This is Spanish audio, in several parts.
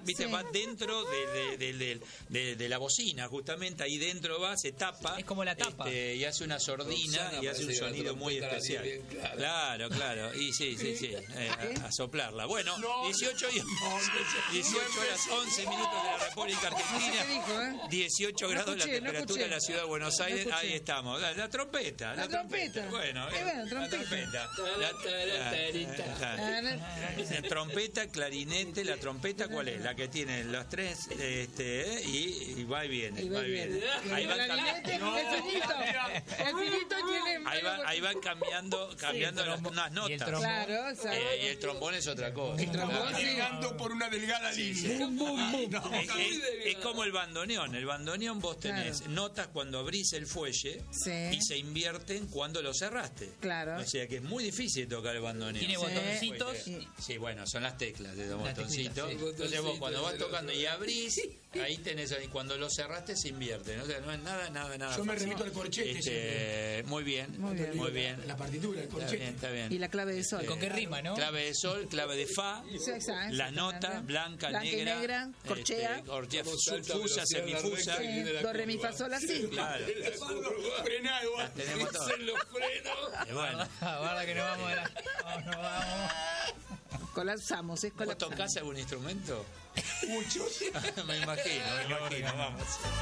¿viste? Sí. Va dentro de la bocina, justamente ahí dentro va, se tapa. Es como la tapa. Y hace una sordina Roxana y hace un parece que la sonido muy trompeta la especial. tiene bien clara. Claro. Y sí. A soplarla. Bueno, 18 horas 11 minutos de la República Argentina. qué dijo, ¿eh? 18 No grados escuché, la temperatura escuché. de la ciudad de Buenos Aires. escuché. Ahí estamos. La trompeta. La trompeta. Bueno, Bueno, la trompeta. La trompeta, clarinete, la trompeta, ¿cuál es? La que tiene los tres, y va y viene. Y va y viene. Ahí van Clarinete, el finito tiene... ahí van cambiando unas y el notas. trombón. Claro, o sea, Y el trombón es otra cosa. El trombón, sí. Llegando por una delgada línea. Bum, bum, bum. Es como el bandoneón. El bandoneón vos tenés Claro. notas cuando abrís el fuelle Sí. y se invierten cuando lo cerraste. Claro. O sea que es muy difícil tocar el bandoneón. Tiene botoncitos. Sí, bueno, son las teclas de los Las botoncitos. teclitas, sí. Entonces vos cuando vas Botoncitos, tocando y abrís, ahí tenés, y cuando lo cerraste se invierte. O sea, no es nada. Yo me fácil. remito al corchete siempre. Muy bien. Muy bien. La partitura, el corchete. Está bien. Y la clave de sol. ¿Con qué rima, no? Clave de sol, clave de fa, Sí, exacto. la nota, blanca, Blanca y negra, negra, corchea. corchea, Como salta fusa, velocidad en la semifusa. recta y viene la Do, re, mi, curva. fa, sol, así. Claro. Frenado. Las tenemos todas. Dicen los frenos. Bueno, Guarda que nos vamos. Nos vamos. Colapsamos, es ¿vos colapsamos. tocás algún instrumento? Muchos. me imagino, vamos.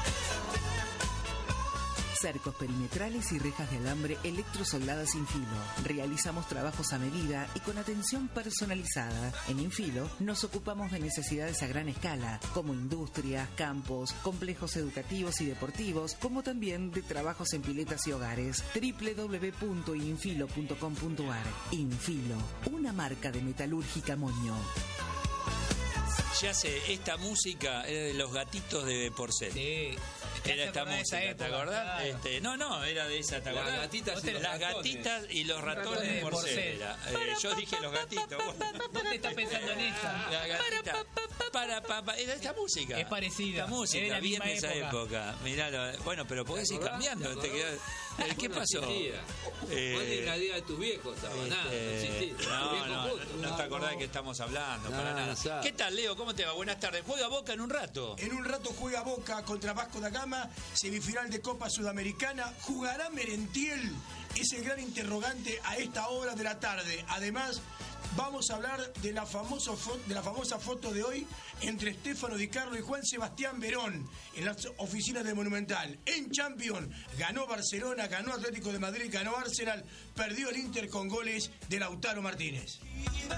Cercos perimetrales y rejas de alambre electrosoldadas Infilo. Realizamos trabajos a medida y con atención personalizada. En Infilo nos ocupamos de necesidades a gran escala, como industrias, campos, complejos educativos y deportivos, como también de trabajos en piletas y hogares. www.infilo.com.ar. Infilo, una marca de metalúrgica Moño. Ya sé, esta música era de los gatitos de Porcel. Sí. Era esta música, ¿te acordás? Claro. No, era de esa, ¿te Las acordás? gatitas y los Las ratones. gatitas y los ratones de Porcel. Era. Yo dije los gatitos. ¿Dónde estás pensando en esta? La gatita. Era esta música. Es parecida. Esta música, Es de la bien misma de esa época. Miralo. Bueno, pero podés ir cambiando. ¿Qué pasó? Vos tenés la idea de tus viejos, nada, no existía. No te acordás de qué estamos hablando, para No, nada. no sabe. ¿Qué tal, Leo? ¿Cómo te va? Buenas tardes. Juega Boca en un rato. En un rato juega Boca contra Vasco da Gama, semifinal de Copa Sudamericana. ¿Jugará Merentiel? Es el gran interrogante a esta hora de la tarde. Además, vamos a hablar de la famosa foto de hoy entre Stefano Di Carlo y Juan Sebastián Verón en las oficinas de Monumental. En Champions ganó Barcelona, ganó Atlético de Madrid, ganó Arsenal, perdió el Inter con goles de Lautaro Martínez.